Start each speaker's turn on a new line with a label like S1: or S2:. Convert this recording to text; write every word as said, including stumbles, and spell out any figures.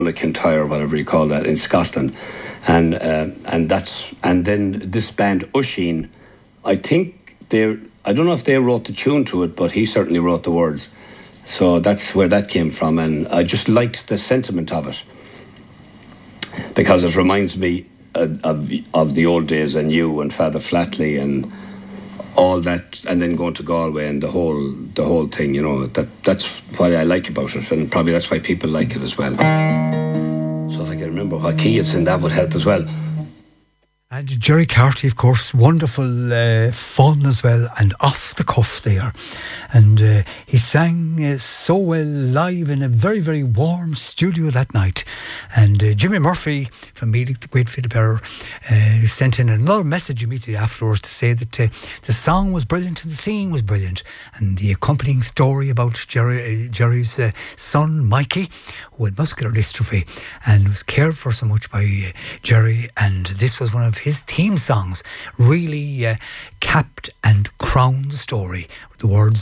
S1: Kintyre, whatever you call that, in Scotland, and uh, and that's and then this band Usheen, I think they I don't know if they wrote the tune to it, but he certainly wrote the words, so that's where that came from, and I just liked the sentiment of it because it reminds me uh, of of the old days and you and Father Flatley and all that, and then going to Galway and the whole the whole thing, you know, that that's what I like about it, and probably that's why people like it as well. So if I can remember what key it's in, that would help as well.
S2: And Gerry Carty, of course, wonderful uh, fun as well, and off the cuff there. And uh, he sang uh, so well live in a very, very warm studio that night. And uh, Jimmy Murphy from Meadig, the great fiddle player, uh, sent in another message immediately afterwards to say that uh, the song was brilliant and the singing was brilliant. And the accompanying story about Gerry, uh, Gerry's uh, son, Mikey, who had muscular dystrophy and was cared for so much by uh, Gerry. And this was one of his theme songs, really uh, capped and crowned the story. The words